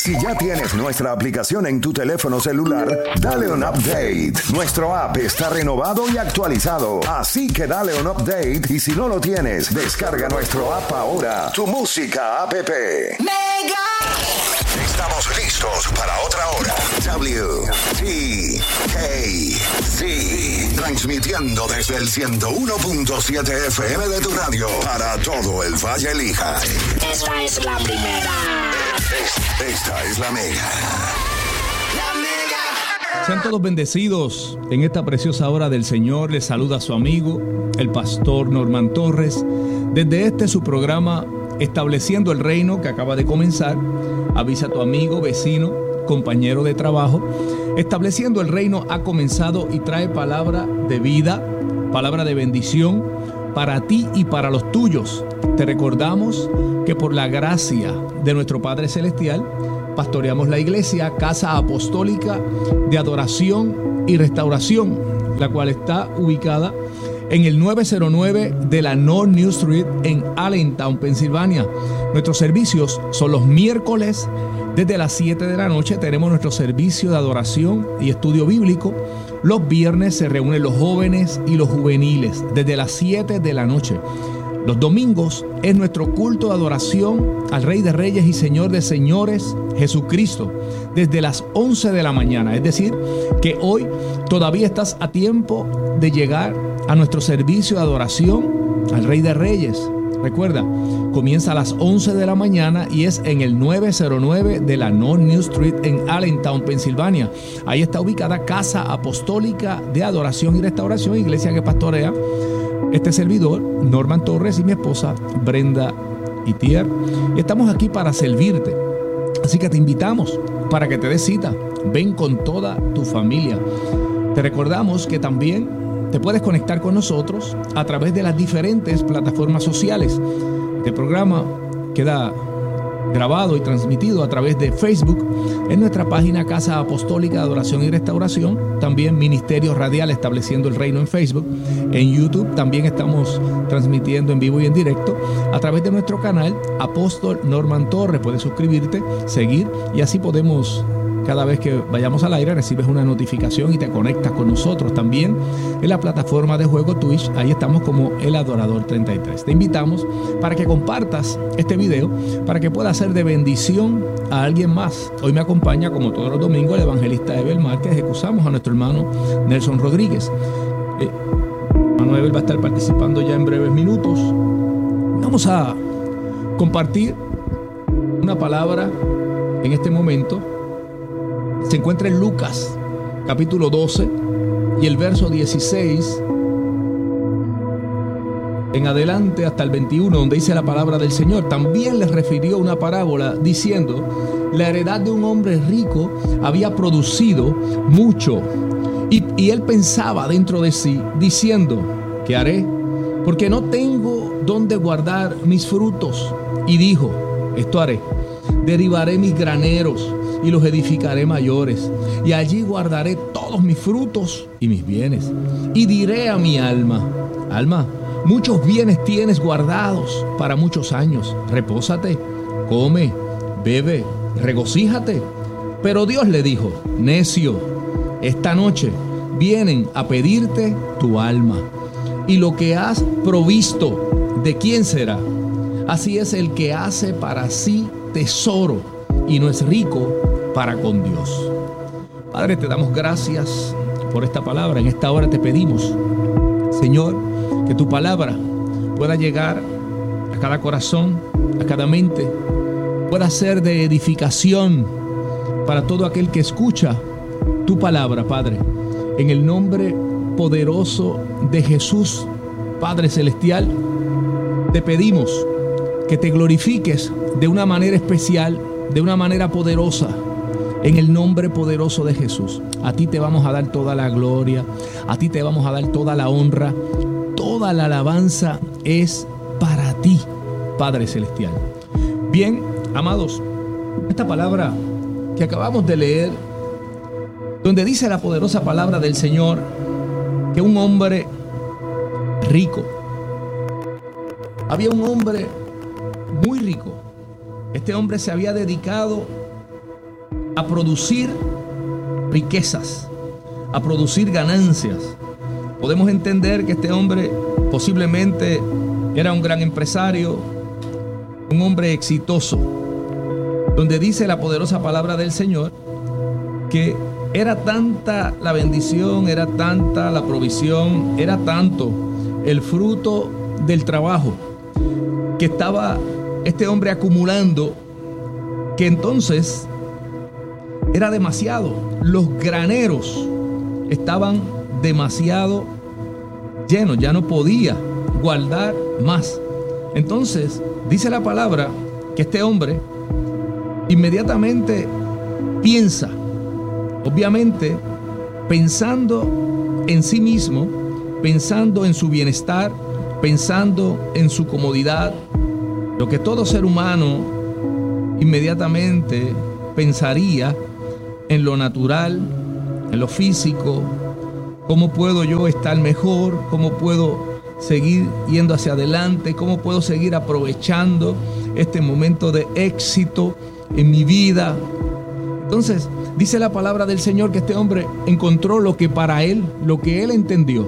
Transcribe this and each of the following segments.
Si ya tienes nuestra aplicación en tu teléfono celular, dale un update. Nuestro app está renovado y actualizado, así que dale un update y si no lo tienes, descarga nuestro app ahora. Tu música app. Mega. Estamos listos para otra hora. WTKC, transmitiendo desde el 101.7 FM de tu radio para todo el Valle Lija. Esta es la primera. Esta es la Mega. La Mega. Sean todos bendecidos en esta preciosa hora del Señor. Les saluda su amigo, el pastor Norman Torres, desde su programa Estableciendo el Reino, que acaba de comenzar. Avisa a tu amigo, vecino, compañero de trabajo. Estableciendo el Reino ha comenzado y trae palabra de vida, palabra de bendición para ti y para los tuyos. Te recordamos que por la gracia de nuestro Padre Celestial, pastoreamos la iglesia Casa Apostólica de Adoración y Restauración, la cual está ubicada en el 909 de la North New Street en Allentown, Pensilvania. Nuestros servicios son los miércoles desde las 7 de la noche. Tenemos nuestro servicio de adoración y estudio bíblico. Los viernes se reúnen los jóvenes y los juveniles desde las 7 de la noche. Los domingos es nuestro culto de adoración al Rey de Reyes y Señor de Señores, Jesucristo, desde las 11 de la mañana. Es decir, que hoy todavía estás a tiempo de llegar a nuestro servicio de adoración al Rey de Reyes. Recuerda, comienza a las 11 de la mañana y es en el 909 de la North New Street en Allentown, Pensilvania. Ahí está ubicada Casa Apostólica de Adoración y Restauración, iglesia que pastorea este servidor, Norman Torres, y mi esposa, Brenda Itier. Y estamos aquí para servirte. Así que te invitamos para que te des cita. Ven con toda tu familia. Te recordamos que también te puedes conectar con nosotros a través de las diferentes plataformas sociales. Este programa queda grabado y transmitido a través de Facebook en nuestra página Casa Apostólica de Adoración y Restauración, también Ministerio Radial Estableciendo el Reino en Facebook. En YouTube también estamos transmitiendo en vivo y en directo a través de nuestro canal Apóstol Norman Torres. Puedes suscribirte, seguir y así podemos, cada vez que vayamos al aire, recibes una notificación y te conectas con nosotros. También en la plataforma de juego Twitch, ahí estamos como El Adorador 33. Te invitamos para que compartas este video, para que pueda ser de bendición a alguien más. Hoy me acompaña, como todos los domingos, el evangelista Evel Márquez. Excusamos a nuestro hermano Nelson Rodríguez. Hermano Evel va a estar participando ya en breves minutos. Vamos a compartir una palabra en este momento. Se encuentra en Lucas, capítulo 12, y el verso 16 en adelante hasta el 21, donde dice la palabra del Señor. También les refirió una parábola diciendo: la heredad de un hombre rico había producido mucho, y él pensaba dentro de sí, diciendo: ¿qué haré? Porque no tengo dónde guardar mis frutos. Y dijo: esto haré, derribaré mis graneros y los edificaré mayores, y allí guardaré todos mis frutos y mis bienes. Y diré a mi alma: alma, muchos bienes tienes guardados para muchos años. Repósate, come, bebe, regocíjate. Pero Dios le dijo: necio, esta noche vienen a pedirte tu alma, y lo que has provisto, ¿de quién será? Así es el que hace para sí tesoro y no es rico para con Dios. Padre, te damos gracias por esta palabra. En esta hora te pedimos, Señor, que tu palabra pueda llegar a cada corazón, a cada mente, pueda ser de edificación para todo aquel que escucha tu palabra, Padre. En el nombre poderoso de Jesús, Padre Celestial, te pedimos que te glorifiques de una manera especial, de una manera poderosa, en el nombre poderoso de Jesús. A ti te vamos a dar toda la gloria, a ti te vamos a dar toda la honra, toda la alabanza es para ti, Padre Celestial. Bien, amados, esta palabra que acabamos de leer, donde dice la poderosa palabra del Señor, que un hombre rico, había un hombre muy rico. Este hombre se había dedicado a producir riquezas, a producir ganancias. Podemos entender que este hombre posiblemente era un gran empresario, un hombre exitoso, donde dice la poderosa palabra del Señor que era tanta la bendición, era tanta la provisión, era tanto el fruto del trabajo que estaba este hombre acumulando, que entonces era demasiado. Los graneros estaban demasiado llenos, ya no podía guardar más. Entonces dice la palabra que este hombre inmediatamente piensa, obviamente pensando en sí mismo, pensando en su bienestar, pensando en su comodidad, lo que todo ser humano inmediatamente pensaría en lo natural, en lo físico. ¿Cómo puedo yo estar mejor? ¿Cómo puedo seguir yendo hacia adelante? ¿Cómo puedo seguir aprovechando este momento de éxito en mi vida? Entonces, dice la palabra del Señor que este hombre encontró lo que para él, lo que él entendió,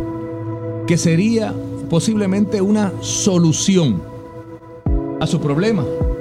que sería posiblemente una solución a su problema.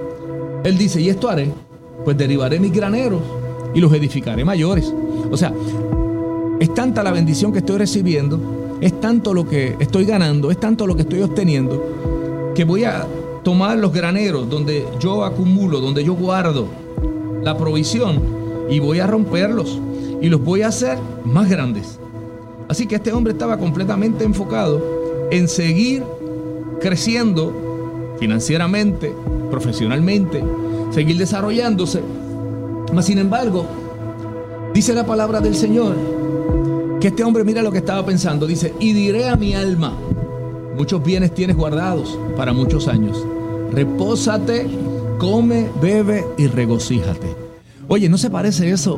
Él dice, ¿y esto haré? Pues derivaré mis graneros y los edificaré mayores. O sea, es tanta la bendición que estoy recibiendo, es tanto lo que estoy ganando, es tanto lo que estoy obteniendo, que voy a tomar los graneros donde yo acumulo, donde yo guardo la provisión, y voy a romperlos y los voy a hacer más grandes. Así que este hombre estaba completamente enfocado en seguir creciendo financieramente, profesionalmente, seguir desarrollándose. Mas sin embargo, dice la palabra del Señor que este hombre, mira lo que estaba pensando, dice, y diré a mi alma, muchos bienes tienes guardados para muchos años, repósate, come, bebe y regocíjate. Oye, ¿no se parece eso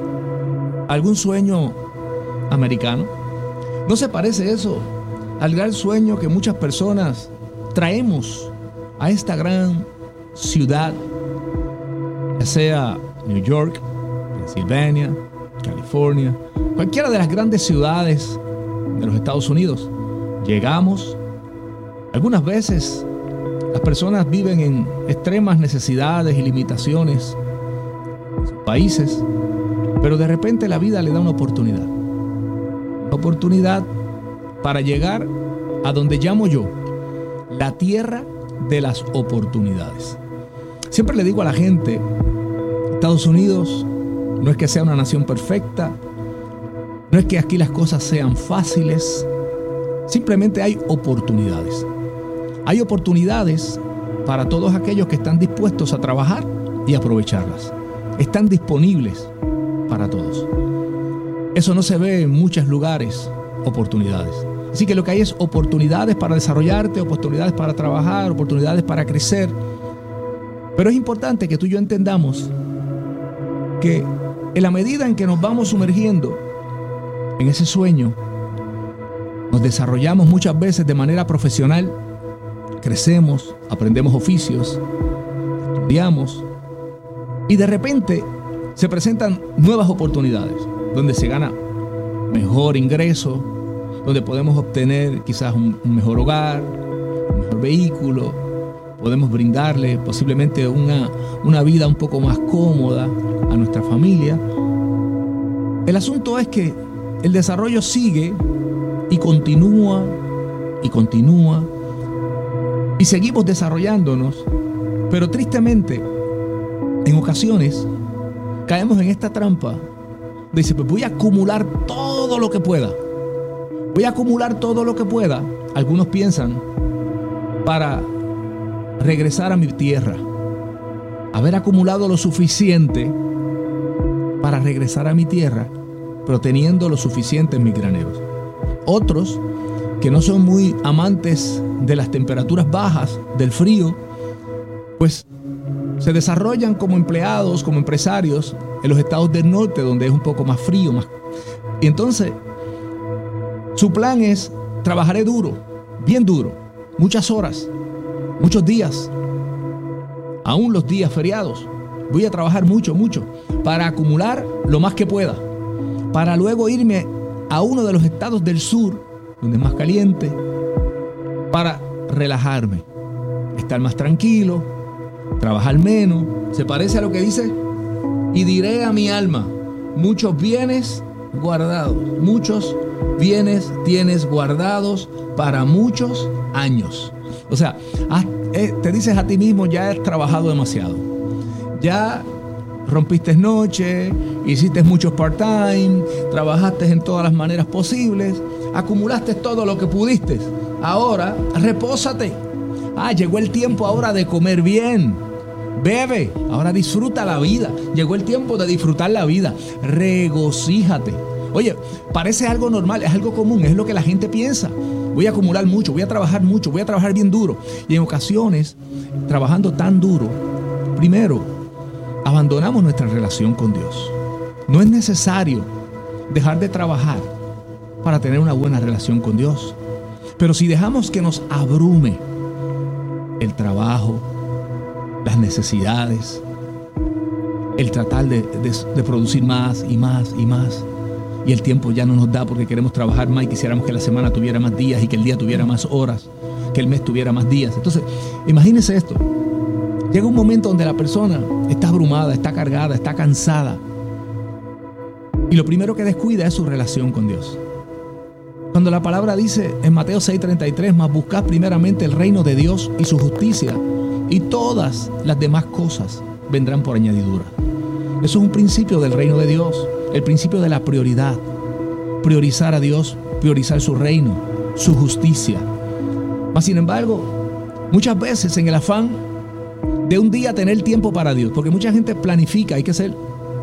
a algún sueño americano? ¿No se parece eso al gran sueño que muchas personas traemos a esta gran ciudad, ya sea New York, Pensilvania, California, cualquiera de las grandes ciudades de los Estados Unidos? Llegamos, algunas veces las personas viven en extremas necesidades y limitaciones en sus países, pero de repente la vida le da una oportunidad para llegar a donde llamo yo la tierra de las oportunidades. Siempre le digo a la gente, Estados Unidos no es que sea una nación perfecta, no es que aquí las cosas sean fáciles, simplemente hay oportunidades. Hay oportunidades para todos aquellos que están dispuestos a trabajar y aprovecharlas. Están disponibles para todos. Eso no se ve en muchos lugares, oportunidades. Así que lo que hay es oportunidades para desarrollarte, oportunidades para trabajar, oportunidades para crecer. Pero es importante que tú y yo entendamos que en la medida en que nos vamos sumergiendo en ese sueño, nos desarrollamos muchas veces de manera profesional, crecemos, aprendemos oficios, estudiamos y de repente se presentan nuevas oportunidades donde se gana mejor ingreso, donde podemos obtener quizás un mejor hogar, un mejor vehículo, podemos brindarle posiblemente una vida un poco más cómoda a nuestra familia. El asunto es que el desarrollo sigue y continúa y seguimos desarrollándonos, pero tristemente en ocasiones caemos en esta trampa. Dice, pues voy a acumular todo lo que pueda. Voy a acumular todo lo que pueda. Algunos piensan para regresar a mi tierra, haber acumulado lo suficiente para regresar a mi tierra, pero teniendo lo suficiente en mis graneros. Otros que no son muy amantes de las temperaturas bajas, del frío, pues se desarrollan como empleados, como empresarios en los estados del norte, donde es un poco más frío. Y entonces su plan es: trabajaré duro, bien duro, muchas horas, muchos días, aún los días feriados, voy a trabajar mucho, para acumular lo más que pueda, para luego irme a uno de los estados del sur, donde es más caliente, para relajarme, estar más tranquilo, trabajar menos. Se parece a lo que dice: y diré a mi alma, muchos bienes guardados, muchos bienes tienes guardados para muchos años. O sea, te dices a ti mismo, ya has trabajado demasiado, ya rompiste noche, hiciste muchos part-time, trabajaste en todas las maneras posibles, acumulaste todo lo que pudiste. Ahora, repósate. Llegó el tiempo ahora de comer bien. Bebe, ahora disfruta la vida. Llegó el tiempo de disfrutar la vida. Regocíjate. Oye, parece algo normal, es algo común, es lo que la gente piensa. Voy a acumular mucho, voy a trabajar mucho, voy a trabajar bien duro. Y en ocasiones, trabajando tan duro, primero, abandonamos nuestra relación con Dios. No es necesario dejar de trabajar para tener una buena relación con Dios. Pero si dejamos que nos abrume el trabajo, las necesidades, el tratar de producir más y más y más, y el tiempo ya no nos da porque queremos trabajar más y quisiéramos que la semana tuviera más días y que el día tuviera más horas, que el mes tuviera más días. Entonces, imagínense esto. Llega un momento donde la persona está abrumada, está cargada, está cansada, y lo primero que descuida es su relación con Dios. Cuando la palabra dice en Mateo 6:33, mas buscad primeramente el reino de Dios y su justicia, y todas las demás cosas vendrán por añadidura. Eso es un principio del reino de Dios, el principio de la prioridad. Priorizar a Dios, priorizar su reino, su justicia. Mas sin embargo, muchas veces en el afán de un día tener tiempo para Dios, porque mucha gente planifica, hay que ser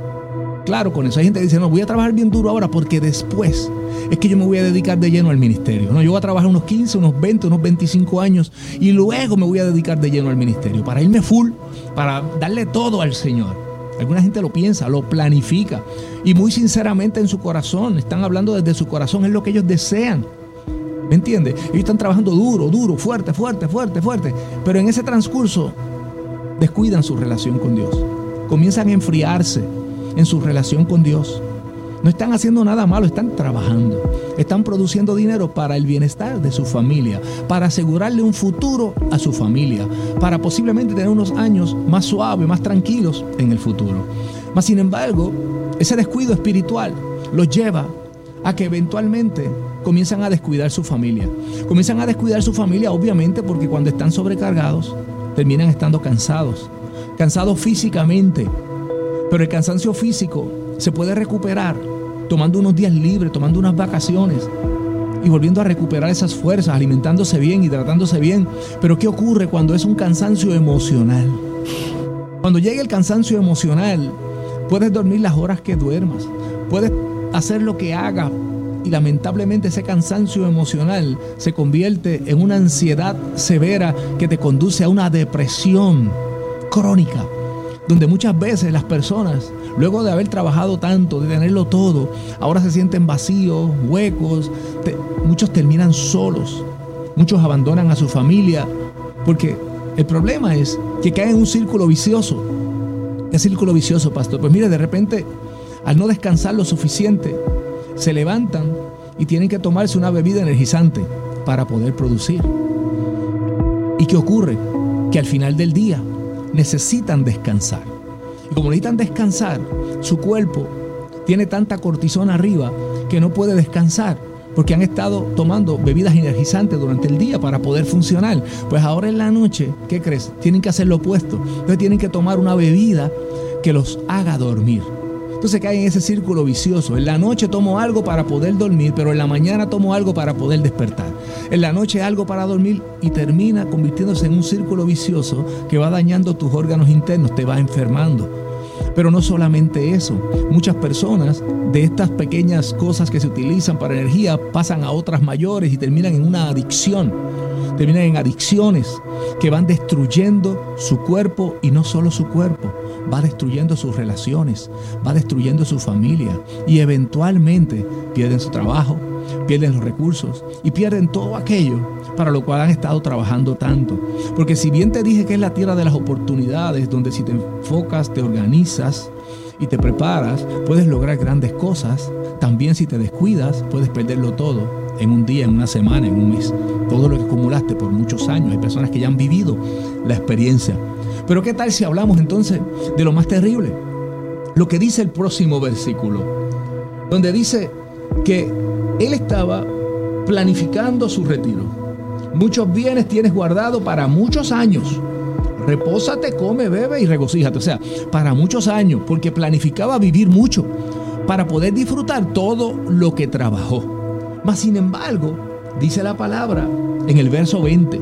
claro con eso. Hay gente que dice, no, voy a trabajar bien duro ahora porque después es que yo me voy a dedicar de lleno al ministerio. No, yo voy a trabajar unos 15, unos 20, unos 25 años y luego me voy a dedicar de lleno al ministerio para irme full, para darle todo al Señor. Alguna gente lo piensa, lo planifica y muy sinceramente en su corazón, están hablando desde su corazón, es lo que ellos desean. ¿Me entiendes? Ellos están trabajando duro, fuerte, pero en ese transcurso descuidan su relación con Dios. Comienzan a enfriarse en su relación con Dios. No están haciendo nada malo, están trabajando. Están produciendo dinero para el bienestar de su familia, para asegurarle un futuro a su familia, para posiblemente tener unos años más suaves, más tranquilos en el futuro. Mas sin embargo, ese descuido espiritual los lleva a que eventualmente comienzan a descuidar su familia. Comienzan a descuidar su familia obviamente porque cuando están sobrecargados terminan estando cansados físicamente. Pero el cansancio físico se puede recuperar tomando unos días libres, tomando unas vacaciones y volviendo a recuperar esas fuerzas, alimentándose bien, hidratándose bien. Pero ¿qué ocurre cuando es un cansancio emocional? Cuando llega el cansancio emocional, puedes dormir las horas que duermas, puedes hacer lo que hagas y lamentablemente ese cansancio emocional se convierte en una ansiedad severa que te conduce a una depresión crónica, donde muchas veces las personas, luego de haber trabajado tanto, de tenerlo todo, ahora se sienten vacíos, huecos. Muchos terminan solos, muchos abandonan a su familia, porque el problema es que caen en un círculo vicioso. ¿Qué círculo vicioso, pastor? Pues mire, de repente, al no descansar lo suficiente, se levantan y tienen que tomarse una bebida energizante para poder producir. ¿Y qué ocurre? Que al final del día necesitan descansar. Y como necesitan descansar, su cuerpo tiene tanta cortisona arriba que no puede descansar porque han estado tomando bebidas energizantes durante el día para poder funcionar. Pues ahora en la noche, ¿qué crees? Tienen que hacer lo opuesto. Entonces tienen que tomar una bebida que los haga dormir. Entonces caen en ese círculo vicioso. En la noche tomo algo para poder dormir, pero en la mañana tomo algo para poder despertar. En la noche algo para dormir y termina convirtiéndose en un círculo vicioso que va dañando tus órganos internos, te va enfermando. Pero no solamente eso, muchas personas de estas pequeñas cosas que se utilizan para energía pasan a otras mayores y terminan en una adicción. Terminan en adicciones que van destruyendo su cuerpo y no solo su cuerpo, va destruyendo sus relaciones, va destruyendo su familia y eventualmente pierden su trabajo, pierden los recursos y pierden todo aquello para lo cual han estado trabajando tanto. Porque si bien te dije que es la tierra de las oportunidades, donde si te enfocas, te organizas y te preparas, puedes lograr grandes cosas. También si te descuidas, puedes perderlo todo en un día, en una semana, en un mes. Todo lo que acumulaste por muchos años. Hay personas que ya han vivido la experiencia. Pero ¿qué tal si hablamos entonces de lo más terrible? Lo que dice el próximo versículo, donde dice que él estaba planificando su retiro. Muchos bienes tienes guardado para muchos años. Repósate, come, bebe y regocíjate. O sea, para muchos años, porque planificaba vivir mucho para poder disfrutar todo lo que trabajó. Mas sin embargo, dice la palabra en el verso 20,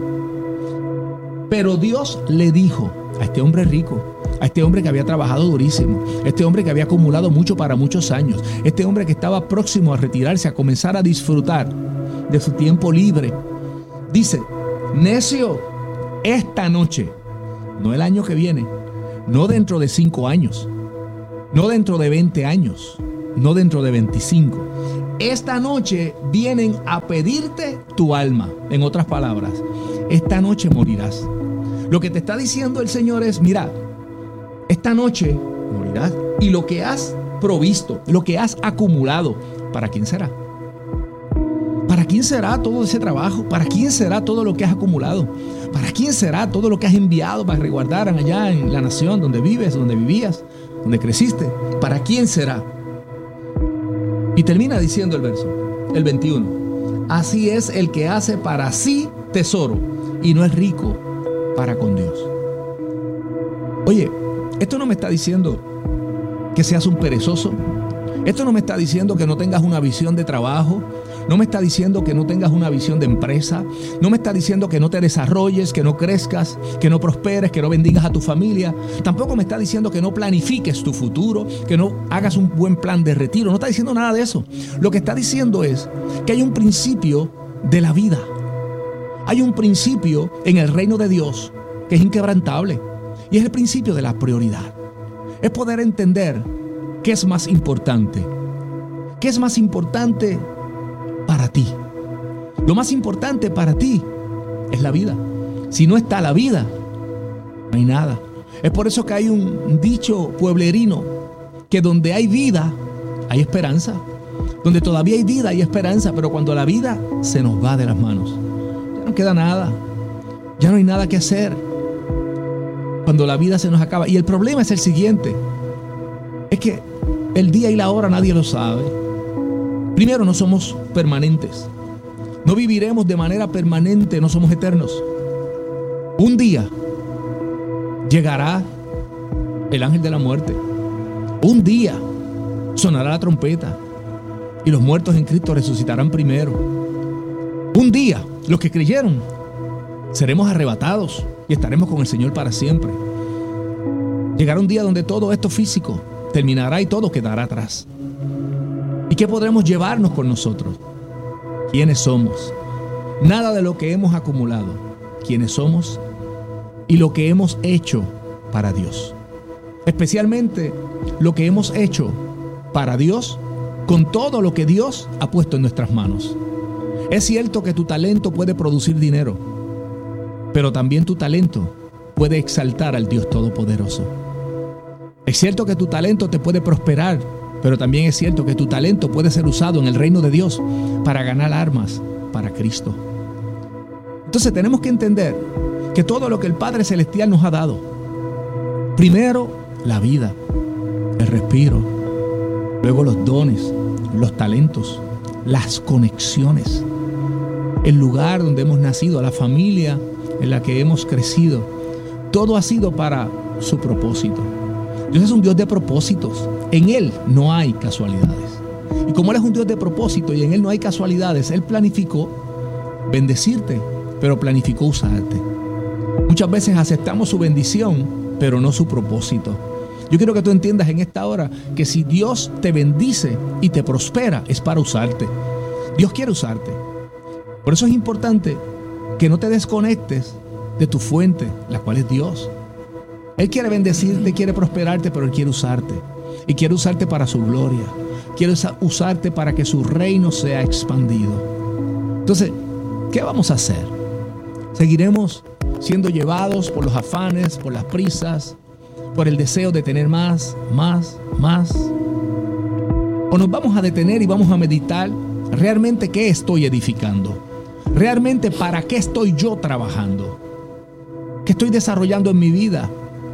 pero Dios le dijo a este hombre rico, a este hombre que había trabajado durísimo, este hombre que había acumulado mucho para muchos años, este hombre que estaba próximo a retirarse, a comenzar a disfrutar de su tiempo libre, dice: necio, esta noche, no el año que viene, no dentro de 5 años, no dentro de 20 años, no dentro de 25, esta noche vienen a pedirte tu alma. En otras palabras, esta noche morirás. Lo que te está diciendo el Señor es: mira, esta noche morirás, y lo que has provisto, lo que has acumulado, ¿para quién será? ¿Para quién será todo ese trabajo? ¿Para quién será todo lo que has acumulado? ¿Para quién será todo lo que has enviado para que resguardaran allá en la nación donde vives, donde vivías, donde creciste? ¿Para quién será? Y termina diciendo el verso, el 21. Así es el que hace para sí tesoro y no es rico para con Dios. Oye, esto no me está diciendo que seas un perezoso. Esto no me está diciendo que no tengas una visión de trabajo. No me está diciendo que no tengas una visión de empresa. No me está diciendo que no te desarrolles, que no crezcas, que no prosperes, que no bendigas a tu familia. Tampoco me está diciendo que no planifiques tu futuro, que no hagas un buen plan de retiro. No está diciendo nada de eso. Lo que está diciendo es que hay un principio de la vida. Hay un principio en el reino de Dios que es inquebrantable. Y es el principio de la prioridad. Es poder entender qué es más importante. ¿Qué es más importante para ti? Lo más importante para ti es la vida. Si no está la vida, no hay nada. Es por eso que hay un dicho pueblerino, que donde hay vida, hay esperanza. Donde todavía hay vida, hay esperanza. Pero cuando la vida se nos va de las manos, ya no queda nada. Ya no hay nada que hacer. Cuando la vida se nos acaba. Y el problema es el siguiente. Es que el día y la hora nadie lo sabe. Primero, no somos permanentes. No viviremos de manera permanente, no somos eternos. Un día llegará el ángel de la muerte. Un día sonará la trompeta y los muertos en Cristo resucitarán primero. Un día, los que creyeron, seremos arrebatados y estaremos con el Señor para siempre. Llegará un día donde todo esto físico terminará y todo quedará atrás. ¿Y qué podremos llevarnos con nosotros? ¿Quiénes somos? Nada de lo que hemos acumulado. ¿Quiénes somos? Y lo que hemos hecho para Dios. Especialmente lo que hemos hecho para Dios con todo lo que Dios ha puesto en nuestras manos. Es cierto que tu talento puede producir dinero, pero también tu talento puede exaltar al Dios Todopoderoso. Es cierto que tu talento te puede prosperar, pero también es cierto que tu talento puede ser usado en el reino de Dios para ganar almas para Cristo. Entonces tenemos que entender que todo lo que el Padre Celestial nos ha dado, primero la vida, el respiro, luego los dones, los talentos, las conexiones, el lugar donde hemos nacido, la familia en la que hemos crecido, todo ha sido para su propósito. Dios es un Dios de propósitos. En Él no hay casualidades. Y como Él es un Dios de propósito y en Él no hay casualidades, Él planificó bendecirte, pero planificó usarte. Muchas veces aceptamos su bendición, pero no su propósito. Yo quiero que tú entiendas en esta hora que si Dios te bendice y te prospera, es para usarte. Dios quiere usarte. Por eso es importante que no te desconectes de tu fuente, la cual es Dios. Él quiere bendecirte, quiere prosperarte, pero Él quiere usarte. Y quiere usarte para su gloria. quiero usarte para que su reino sea expandido. Entonces, ¿qué vamos a hacer? ¿Seguiremos siendo llevados por los afanes, por las prisas, por el deseo de tener más? ¿O nos vamos a detener y vamos a meditar realmente qué estoy edificando? ¿Realmente para qué estoy yo trabajando? ¿Qué estoy desarrollando en mi vida?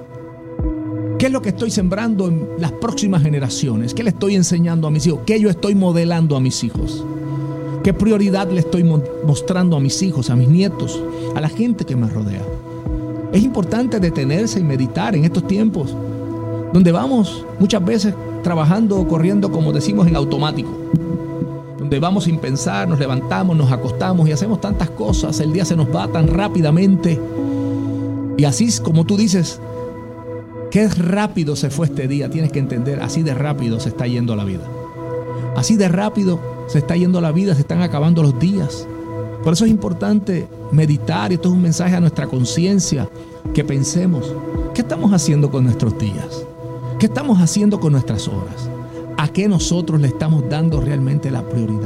¿Qué es lo que estoy sembrando en las próximas generaciones? ¿Qué le estoy enseñando a mis hijos? ¿Qué yo estoy modelando a mis hijos? ¿Qué prioridad le estoy mostrando a mis hijos, a mis nietos, a la gente que me rodea? Es importante detenerse y meditar en estos tiempos donde vamos muchas veces trabajando o corriendo, como decimos, en automático. Donde vamos sin pensar, nos levantamos, nos acostamos y hacemos tantas cosas. El día se nos va tan rápidamente. Y así como tú dices, qué rápido se fue este día. Tienes que entender, así de rápido se está yendo la vida. Así de rápido se está yendo la vida, se están acabando los días. Por eso es importante meditar, y esto es un mensaje a nuestra conciencia, que pensemos, ¿qué estamos haciendo con nuestros días? ¿Qué estamos haciendo con nuestras horas? ¿A qué nosotros le estamos dando realmente la prioridad?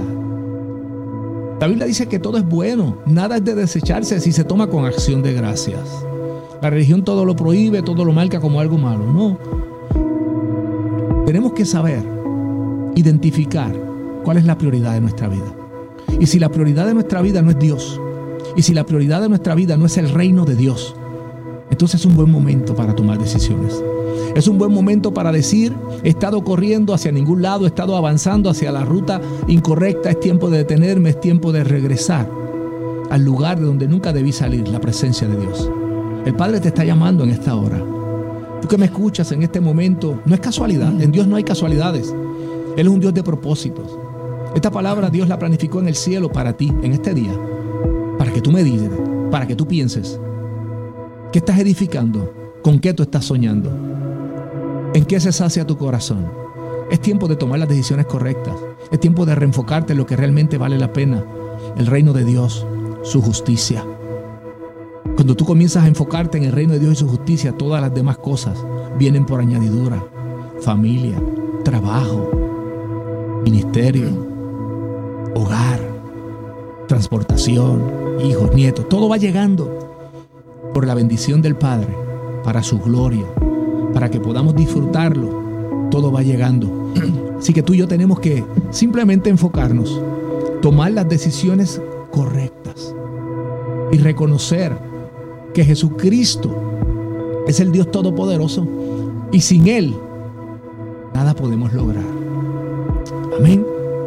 La Biblia dice que todo es bueno, nada es de desecharse si se toma con acción de gracias. La religión todo lo prohíbe, todo lo marca como algo malo. No. Tenemos que saber identificar cuál es la prioridad de nuestra vida. Y si la prioridad de nuestra vida no es Dios, y si la prioridad de nuestra vida no es el reino de Dios, entonces es un buen momento para tomar decisiones. Es un buen momento para decir, he estado corriendo hacia ningún lado, he estado avanzando hacia la ruta incorrecta, es tiempo de detenerme, es tiempo de regresar al lugar de donde nunca debí salir, la presencia de Dios. El Padre te está llamando en esta hora. Tú que me escuchas en este momento, no es casualidad, en Dios no hay casualidades. Él es un Dios de propósitos. Esta palabra Dios la planificó en el cielo para ti, en este día, para que tú medites, para que tú pienses. ¿Qué estás edificando? ¿Con qué tú estás soñando? ¿En qué se sacia tu corazón? Es tiempo de tomar las decisiones correctas. Es tiempo de reenfocarte en lo que realmente vale la pena. El reino de Dios, su justicia. Cuando tú comienzas a enfocarte en el reino de Dios y su justicia, todas las demás cosas vienen por añadidura. Familia, trabajo, ministerio, hogar, transportación, hijos, nietos. Todo va llegando por la bendición del Padre, para su gloria, para que podamos disfrutarlo. Todo va llegando. Así que tú y yo tenemos que simplemente enfocarnos, tomar las decisiones correctas y reconocer que Jesucristo es el Dios Todopoderoso y sin Él nada podemos lograr. Amén.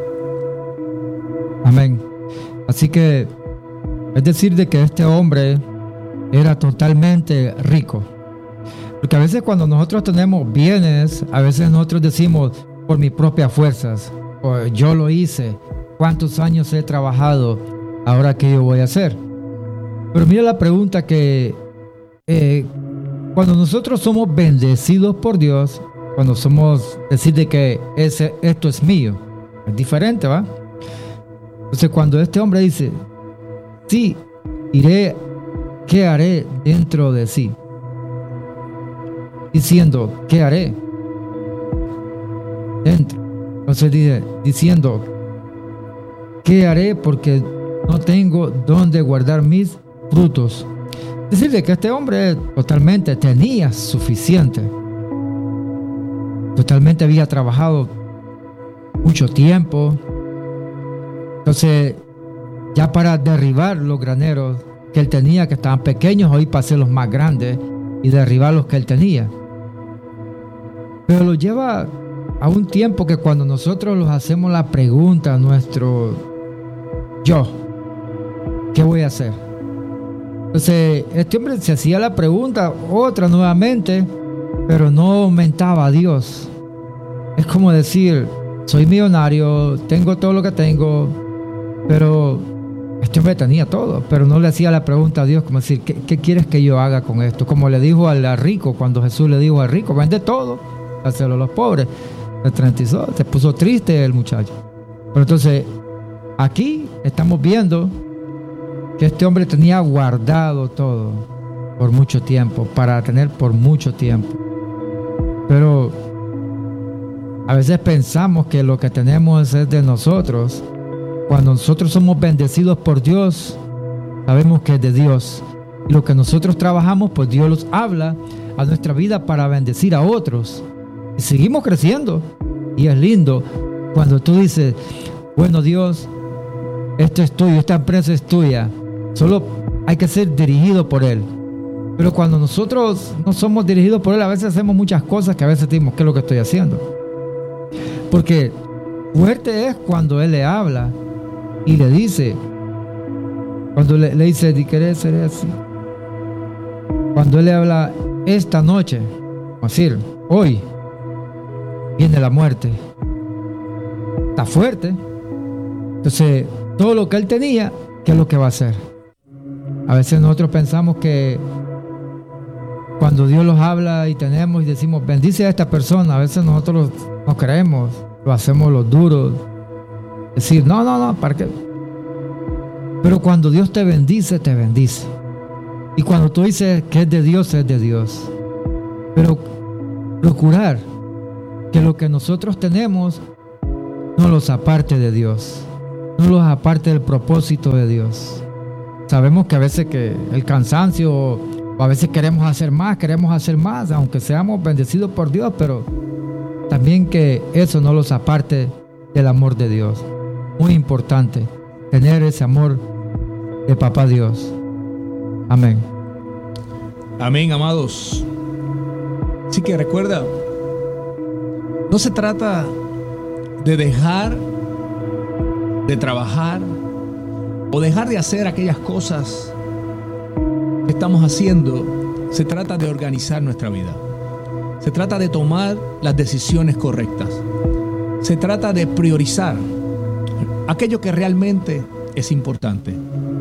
Amén. Así que es decir de que este hombre era totalmente rico. Porque a veces cuando nosotros tenemos bienes, a veces nosotros decimos por mis propias fuerzas, o yo lo hice, cuántos años he trabajado, ahora qué yo voy a hacer. Pero mira la pregunta que cuando nosotros somos bendecidos por Dios, cuando somos decir de que esto es mío, es diferente, ¿va? Entonces cuando este hombre dice, sí, iré, ¿qué haré dentro de sí? Diciendo, ¿qué haré dentro? Entonces dice, diciendo, ¿qué haré? Porque no tengo dónde guardar mis frutos. Es decir, que este hombre totalmente tenía suficiente. Totalmente había trabajado mucho tiempo. Entonces, ya para derribar los graneros que él tenía, que estaban pequeños, hoy para hacerlos más grandes y derribar los que él tenía. Pero lo lleva a un tiempo que cuando nosotros nos hacemos la pregunta a nuestro yo, ¿qué voy a hacer? Entonces, este hombre se hacía la pregunta otra nuevamente, pero no aumentaba a Dios. Es como decir, soy millonario, tengo todo lo que tengo, pero este hombre tenía todo, pero no le hacía la pregunta a Dios, como decir, ¿qué quieres que yo haga con esto? Como le dijo al rico, cuando Jesús le dijo al rico, vende todo, dáselo a los pobres. Se trantizó, se puso triste el muchacho. Pero entonces, aquí estamos viendo que este hombre tenía guardado todo por mucho tiempo, para tener por mucho tiempo. Pero A veces pensamos que lo que tenemos es de nosotros. Cuando nosotros somos bendecidos por Dios, sabemos que es de Dios. Y lo que nosotros trabajamos, pues Dios los habla a nuestra vida para bendecir a otros. Y seguimos creciendo. Y es lindo cuando tú dices, bueno, Dios, esto es tuyo, esta empresa es tuya. Solo hay que ser dirigido por Él. Pero cuando nosotros no somos dirigidos por Él, a veces hacemos muchas cosas que a veces decimos, ¿qué es lo que estoy haciendo? Porque fuerte es cuando Él le habla y le dice, cuando le dice, ¿y querés ser así? Cuando Él le habla, esta noche, es decir, hoy, viene la muerte. Está fuerte. Entonces, todo lo que Él tenía, ¿qué es lo que va a hacer? A veces nosotros pensamos que cuando Dios los habla y tenemos y decimos, bendice a esta persona, a veces nosotros no creemos, lo hacemos los duros. Decir, no, ¿para qué? Pero cuando Dios te bendice, te bendice. Y cuando tú dices que es de Dios, es de Dios. Pero procurar que lo que nosotros tenemos no los aparte de Dios, no los aparte del propósito de Dios. Sabemos que a veces que el cansancio, o a veces queremos hacer más, aunque seamos bendecidos por Dios, pero también que eso no los aparte del amor de Dios. Muy importante tener ese amor de Papá Dios. Amén. Amén, amados. Así que recuerda, no se trata de dejar de trabajar o dejar de hacer aquellas cosas que estamos haciendo. Se trata de organizar nuestra vida. Se trata de tomar las decisiones correctas. Se trata de priorizar aquello que realmente es importante.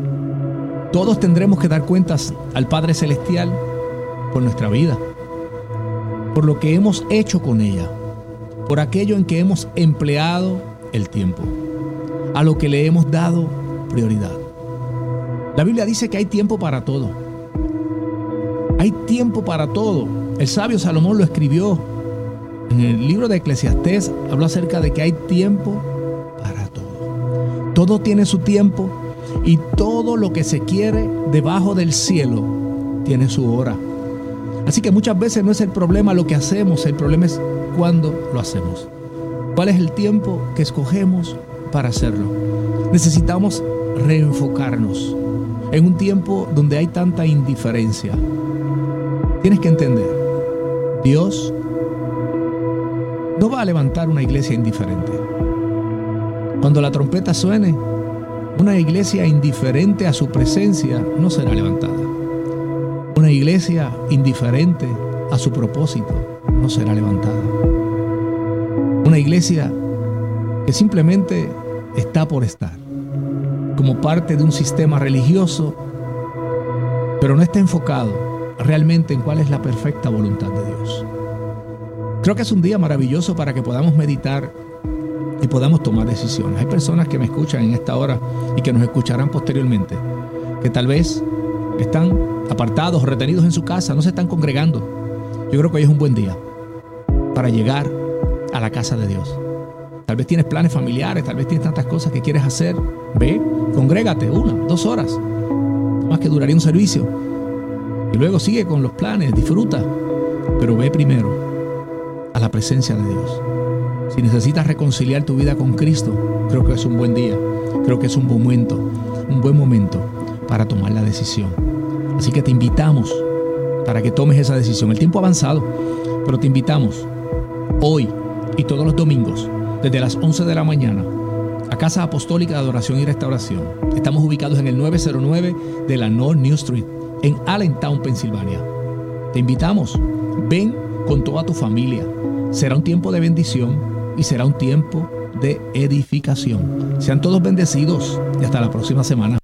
Todos tendremos que dar cuentas al Padre Celestial por nuestra vida, por lo que hemos hecho con ella, por aquello en que hemos empleado el tiempo, a lo que le hemos dado prioridad. La Biblia dice que hay tiempo para todo. Hay tiempo para todo. El sabio Salomón lo escribió en el libro de Eclesiastés. Habló acerca de que hay tiempo para todo. Todo tiene su tiempo y todo lo que se quiere debajo del cielo tiene su hora. Así que muchas veces no es el problema lo que hacemos, el problema es cuándo lo hacemos. ¿Cuál es el tiempo que escogemos para hacerlo? Necesitamos reenfocarnos en un tiempo donde hay tanta indiferencia. Tienes que entender, Dios no va a levantar una iglesia indiferente. Cuando la trompeta suene, una iglesia indiferente a su presencia no será levantada. Una iglesia indiferente a su propósito no será levantada. Una iglesia que simplemente está por estar, como parte de un sistema religioso, pero no está enfocado realmente en cuál es la perfecta voluntad de Dios. Creo que es un día maravilloso para que podamos meditar y podamos tomar decisiones. Hay personas que me escuchan en esta hora y que nos escucharán posteriormente, que tal vez están apartados o retenidos en su casa, no se están congregando. Yo creo que hoy es un buen día para llegar a la casa de Dios. Tal vez tienes planes familiares, tal vez tienes tantas cosas que quieres hacer. Ve, congrégate 1, 2 horas, más que duraría un servicio. Y luego sigue con los planes, disfruta. Pero ve primero a la presencia de Dios. Si necesitas reconciliar tu vida con Cristo, creo que es un buen día. Creo que es un buen momento para tomar la decisión. Así que te invitamos para que tomes esa decisión. El tiempo ha avanzado, pero te invitamos hoy y todos los domingos, desde las 11 de la mañana, a Casa Apostólica de Adoración y Restauración. Estamos ubicados en el 909 de la North New Street, en Allentown, Pensilvania. Te invitamos, ven con toda tu familia. Será un tiempo de bendición y será un tiempo de edificación. Sean todos bendecidos y hasta la próxima semana.